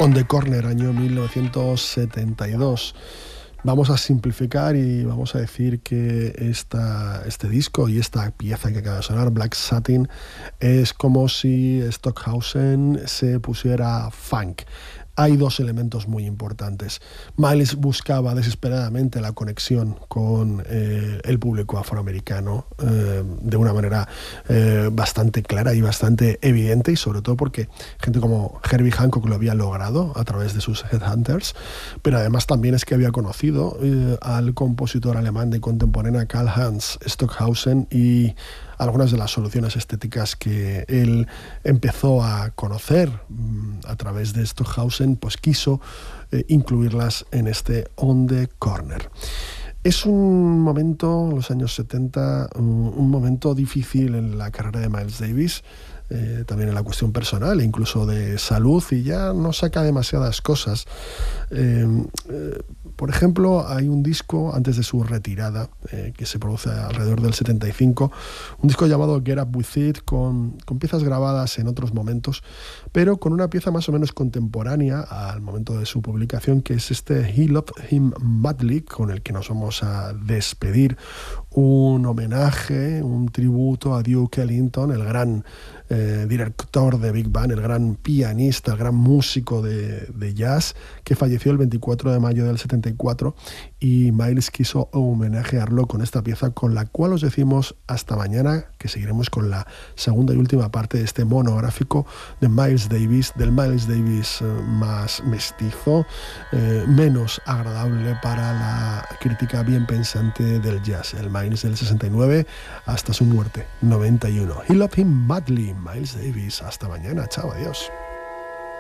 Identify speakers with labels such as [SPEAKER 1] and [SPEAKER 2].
[SPEAKER 1] On the Corner, año 1972. Vamos a simplificar y vamos a decir que este disco y esta pieza que acaba de sonar, Black Satin, es como si Stockhausen se pusiera funk. Hay dos elementos muy importantes. Miles buscaba desesperadamente la conexión con el público afroamericano de una manera bastante clara y bastante evidente, y sobre todo porque gente como Herbie Hancock lo había logrado a través de sus Headhunters, pero además también es que había conocido al compositor alemán de contemporánea Karl-Heinz Stockhausen, y algunas de las soluciones estéticas que él empezó a conocer a través de Stockhausen, pues quiso incluirlas en este On the Corner. Es un momento, los años 70, un momento difícil en la carrera de Miles Davis, también en la cuestión personal e incluso de salud, y ya no saca demasiadas cosas. Por ejemplo, hay un disco antes de su retirada que se produce alrededor del 75, un disco llamado Get Up With It, con piezas grabadas en otros momentos, pero con una pieza más o menos contemporánea al momento de su publicación, que es este He Loved Him Madly, con el que nos vamos a despedir. Un homenaje, un tributo a Duke Ellington, el gran director de Big Band, el gran pianista, el gran músico de jazz, que falleció el 24 de mayo del 74, y Miles quiso homenajearlo con esta pieza, con la cual os decimos hasta mañana, que seguiremos con la segunda y última parte de este monográfico de Miles Davis, del Miles Davis más mestizo, menos agradable para la crítica bien pensante del jazz, el Miles del 69 hasta su muerte, 91. He Loved Him Madly, Miles Davis. Hasta mañana, chao, adiós.